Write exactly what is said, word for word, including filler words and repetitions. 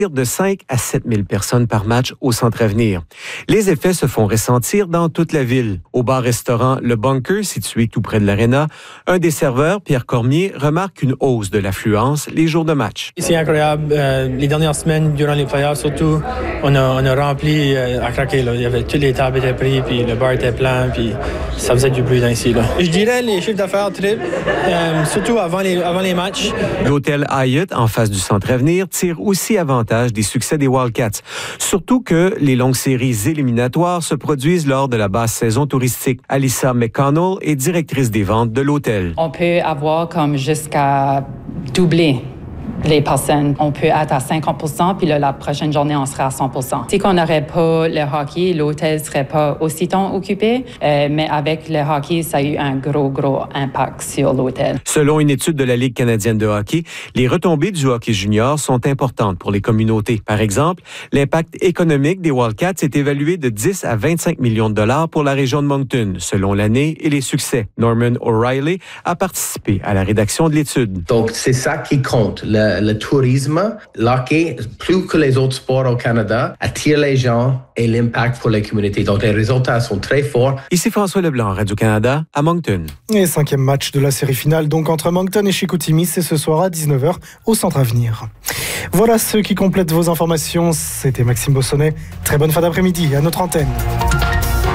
de cinq à sept mille personnes par match au Centre Avenir. Les effets se font ressentir dans toute la ville. Au bar-restaurant Le Bunker, situé tout près de l'aréna, un des serveurs, Pierre Cormier, remarque une hausse de l'affluence les jours de match. C'est incroyable. Euh, les dernières semaines, durant les playoffs surtout, on a, on a rempli euh, à craquer. Là. Il y avait, toutes les tables étaient prises, puis le bar était plein, puis ça faisait du bruit ainsi. Là. Je dirais les chiffres d'affaires triplent, euh, surtout avant les, avant les matchs. L'hôtel Hyatt, en face du Centre Avenir, tire aussi avantage des succès des Wildcats. Surtout que les longues séries éliminatoires se produisent lors de la basse saison touristique. Alyssa McConnell est directrice des ventes de l'hôtel. On peut avoir comme jusqu'à doubler les personnes. On peut être à cinquante pour cent, puis là, la prochaine journée, on sera à cent pour cent. Si on n'aurait pas le hockey, l'hôtel ne serait pas aussitôt occupé, euh, mais avec le hockey, ça a eu un gros, gros impact sur l'hôtel. Selon une étude de la Ligue canadienne de hockey, les retombées du hockey junior sont importantes pour les communautés. Par exemple, l'impact économique des Wildcats est évalué de dix à vingt-cinq millions de dollars pour la région de Moncton, selon l'année et les succès. Norman O'Reilly a participé à la rédaction de l'étude. Donc, c'est ça qui compte. Le Le, le tourisme, l'hockey, plus que les autres sports au Canada, attire les gens et l'impact pour les communautés. Donc, les résultats sont très forts. Ici François Leblanc, Radio-Canada, à Moncton. Et cinquième match de la série finale, donc entre Moncton et Chicoutimi, c'est ce soir à dix-neuf heures au Centre Avenir. Voilà ce qui complète vos informations. C'était Maxime Bossonnet. Très bonne fin d'après-midi à notre antenne.